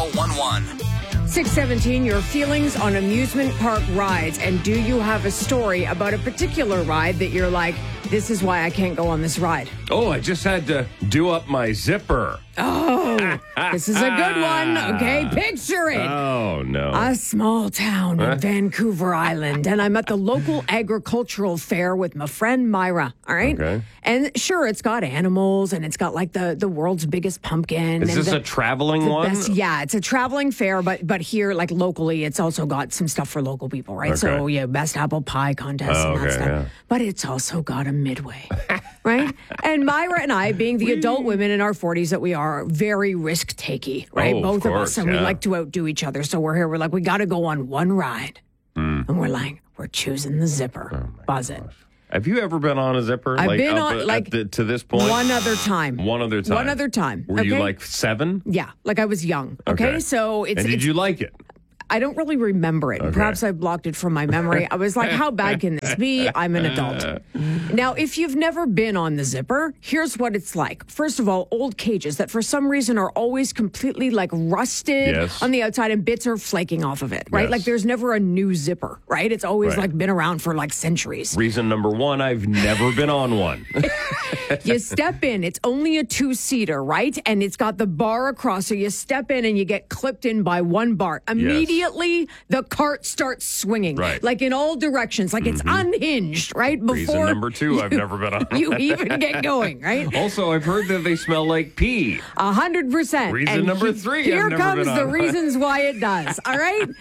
1011. 617, your feelings on amusement park rides. And do you have a story about a particular ride that you're like, this is why I can't go on this ride? Oh, I just had to do up my zipper. Oh, this is a good one. Okay, picture it. Oh, no. A small town in Vancouver Island, and I'm at the local agricultural fair with my friend Myra, all right? Okay. And sure, it's got animals, and it's got like the world's biggest pumpkin. Is and this a traveling one? Yeah, it's a traveling fair, but here, like locally, it's also got some stuff for local people, right? Okay. So, yeah, best apple pie contest and that stuff. Yeah. But it's also got a midway, right? And Myra and I, being the adult women in our 40s that we are, very risk-takey, right? Oh, Both of us, and we yeah. like to outdo each other. So we're here, we're like, we got to go on one ride. And we're like, we're choosing the zipper. Buzz it. Have you ever been on a zipper? I've like, been up on, at like, to this point? One other time. One other time. One other time. Were you okay? like 7? Yeah, like I was young. Okay, so it's... And did it's, you like it? I don't really remember it. Okay. Perhaps I blocked it from my memory. I was like, how bad can this be? I'm an adult. Now, if you've never been on the zipper, here's what it's like. First of all, old cages that for some reason are always completely like rusted Yes. on the outside and bits are flaking off of it, right? Yes. Like there's never a new zipper, right? It's always Right. like been around for like centuries. Reason number 1, I've never been on one. You step in, it's only a 2-seater, right? And it's got the bar across. So you step in and you get clipped in by one bar. Immediately, the cart starts swinging. Right. Like in all directions. Like it's unhinged, right? Reason number 2, I've never been on You one. even get going, right? Also, I've heard that they smell like pee. 100%. Reason And number 3, Here I've never comes been the on one. reasons why it does. All right.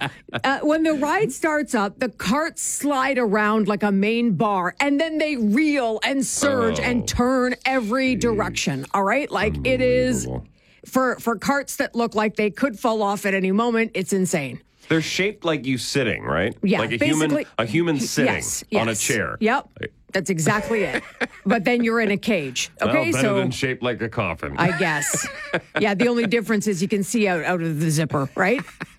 When the ride starts up, the carts slide around like a main bar, and then they reel and surge and turn every direction. All right, like it is for carts that look like they could fall off at any moment. It's insane. They're shaped like you sitting, right? Yeah, like basically, a human sitting yes, on a yes. chair. Yep, that's exactly it. But then you're in a cage. Okay, Well, better so than shaped like a coffin. I guess. Yeah, the only difference is you can see out of the zipper, right?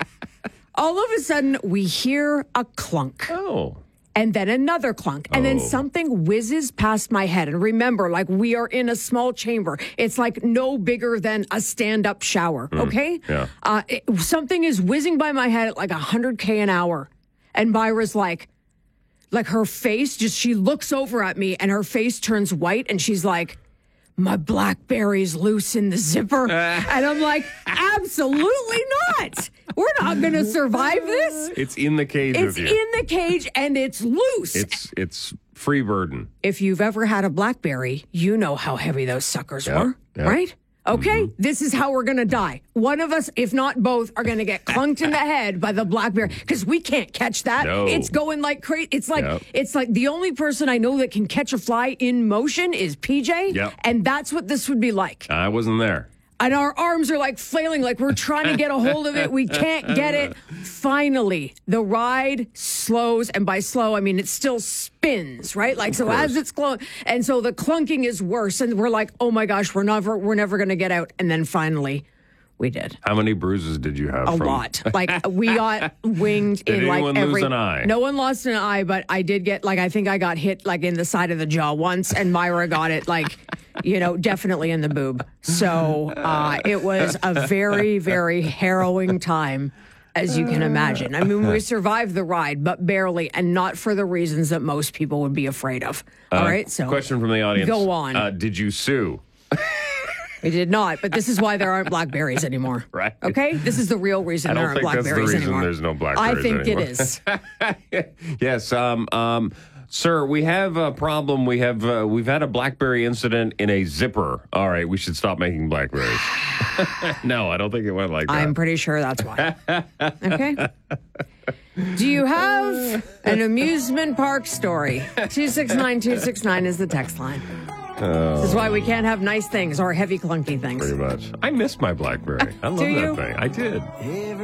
All of a sudden, we hear a clunk. Oh. And then another clunk. And then something whizzes past my head. And remember, like, we are in a small chamber. It's like no bigger than a stand-up shower, okay? Yeah. Something is whizzing by my head at like 100K an hour. And Myra's like her face, she looks over at me and her face turns white and she's like, my BlackBerry's loose in the zipper. And I'm like, absolutely not. We're not going to survive this. It's in the cage It's with you. in the cage and it's loose. It's free burden. If you've ever had a BlackBerry, you know how heavy those suckers Yep, were, yep. right? Okay, This is how we're going to die. One of us, if not both, are going to get clunked in the head by the BlackBerry because we can't catch that. No. It's going like crazy. It's like Yep. it's like the only person I know that can catch a fly in motion is PJ, Yep. and that's what this would be like. I wasn't there. And our arms are like flailing, like we're trying to get a hold of it. We can't get it. Finally, the ride slows. And by slow, I mean it still spins, right? Like, so as it's close. And so the clunking is worse. And we're like, oh my gosh, we're never going to get out. And then finally, we did. How many bruises did you have? A lot. Like, we got winged Did in like anyone every. lose an eye? No one lost an eye, but I did get, like, I think I got hit, like, in the side of the jaw once, and Myra got it, like, definitely in the boob. So it was a very, very harrowing time, as you can imagine. I mean, we survived the ride, but barely, and not for the reasons that most people would be afraid of. All right, so. Question from the audience. Go on. Did you sue? We did not, but this is why there aren't BlackBerries anymore. Right. Okay? This is the real reason I there don't aren't think that's the BlackBerries reason anymore. there's no BlackBerries I think anymore. it is. Yes. Sir, we have a problem. We've had a BlackBerry incident in a zipper. All right, we should stop making BlackBerries. No, I don't think it went like that. I'm pretty sure that's why. Okay? Do you have an amusement park story? 269-269 is the text line. This is why we can't have nice things or heavy clunky things. Pretty much. I miss my BlackBerry. I love Do you? that thing. I did.